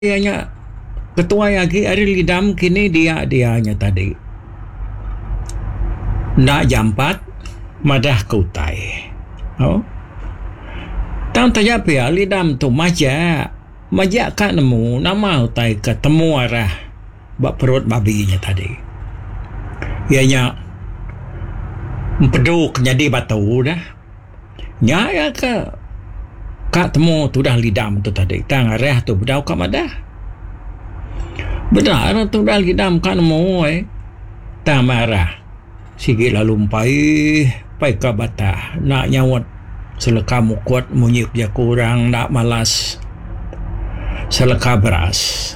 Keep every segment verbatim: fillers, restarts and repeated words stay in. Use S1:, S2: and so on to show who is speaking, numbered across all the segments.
S1: Ianya ketua lagi hari lidam kini dia dianya tadi nak jampat madah kautai. Oh, tang tajap ya lidam tu majak majak kan nemu nama utai ketemu arah bak perut babinya tadi. Ianya empeduk jadi batu dah. Nyaya ke kak temu tu dah lidam tu tadi. Tang arah tu bedau kat madah. Benar tu dah lidam kan nemu eh. Tang marah. Sikit lalu pai pai ke batah nak nyawat seleka mukut munyip dia kurang nak malas seleka beras.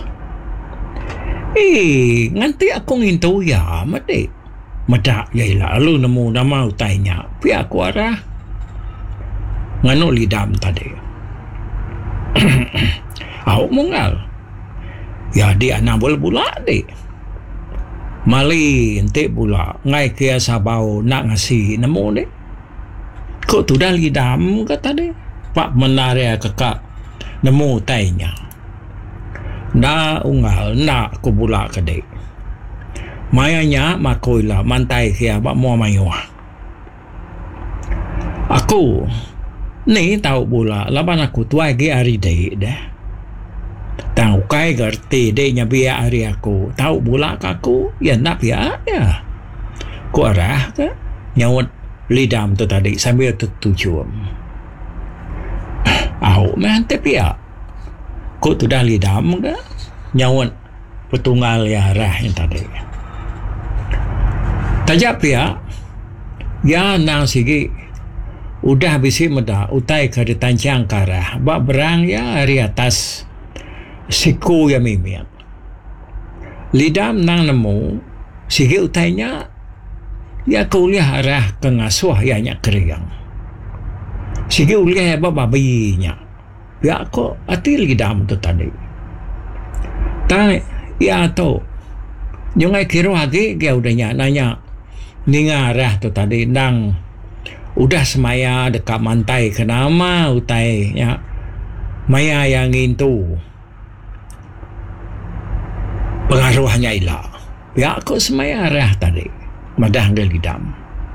S1: Eh, nganti aku ngintu ya mati. Medak ya lalu nemu nama utainya. Pi aku arah nganu lidam tadi. Aku mungal. Ya dia nak boleh pula dek. Mali ente pula ngai kia sabau nak ngasih nemu dek. Kok tu dah lidam kata dek. Pak menaria kekak nemu tainya. Na ungal nak ku pula ke dek. Mayanya makoila mantai kia bak mua mayuah. Aku ni tahu pula laban aku tuai ge hari dek dah. Tahu kai gerti deknya biar hari aku. Tahu pula aku ya nak biar ya. Ku arah ke nyawat lidam tu tadi sambil tertujuan. Aku mantep ya. Ku tu dah lidam ke nyawat petunggal ya arah yang tadi. Tajap ya. Ya nang sigi udah bisi meda utai ke ditancang karah bak berang ya hari atas siku ya mimian lidam nang nemu sigi utainya ya kuliah arah ke ngasuh ya nyak keriang sigi uliah bak babinya ya kok ati lidam tu tadi tai ya to nyungai kiro lagi dia udahnya nanya ningarah tu tadi nang udah semaya dekat mantai kenama utai ya maya yang itu pengaruhnya ilah ya aku semaya arah tadi madah ngel lidam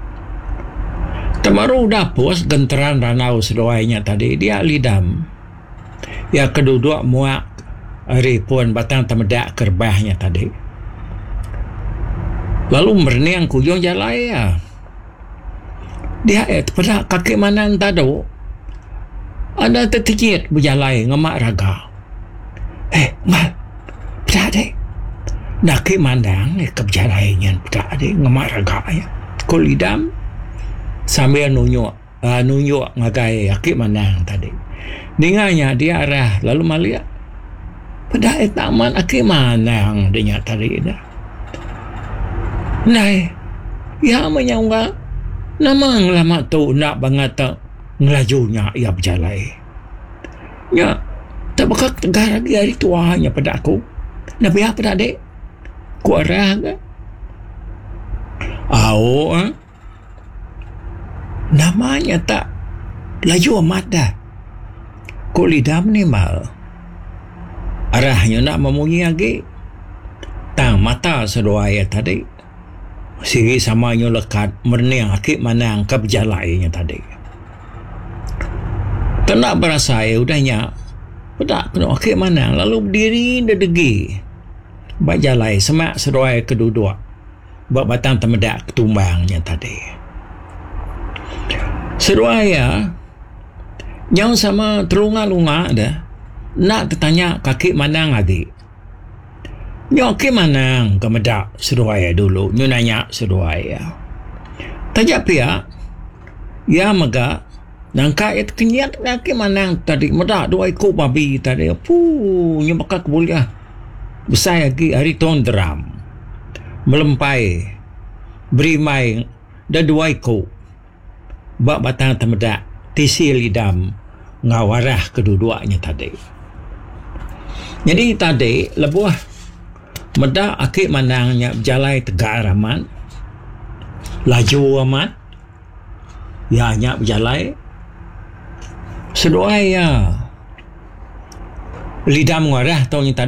S1: temaru udah pos genteran ranau sedoainya tadi dia lidam ya keduduk muak hari pun batang temedak kerbahnya tadi lalu merniang kuyong jalai ya dia eh pada kaki mana tado ada tertikit berjalai ngemak raga eh mak pada dek nak ke mandang eh keberjalainya pada dek ngemak raga ya kulidam sambil nunjuk uh, nunjuk ngagai kaki mandang tadi dengarnya dia arah lalu malia pada eh taman kaki mandang dia tadi dah nah ya menyangka nama ngelama tu nak banget tak ngelajunya ia berjalai. Ya, tak bakal tegar lagi hari tuanya pada aku. Nak biar pada dek. Ku arah ke? Au, ha? Namanya tak laju amat dah. Ku lidam ni mal. Arahnya nak memunyi lagi. Tang mata sedoaya tadi. Sigi sama nyo lekat merniang akik manang ke berjalainya tadi. Tak berasa ya udahnya. Pedak kena akik manang lalu berdiri dedegi. Bak jalai semak seruai keduduk. Bak batang temedak ketumbangnya tadi. Seruai ya. Nyau sama terunga-lunga dah. Nak tertanya kaki manang lagi. Nyok ke mana ke medak seruai dulu. Nyo nanya seruai ya. Tajap ya. Ya mega. Nangka itu kenyat ke mana tadi. Medak dua ekor babi tadi. Puh. Nyo bakal kebuliah. Besar lagi hari tahun deram. Melempai. Berimai. Dan dua ekor. Bak batang temedak. Tisi lidam. Ngawarah kedua-duanya tadi. Jadi tadi lebuah. Medak akik manangnya berjalai tegar amat. Laju amat. Ya nyak berjalai. Sedoai ya. lidah mengarah tau ni tak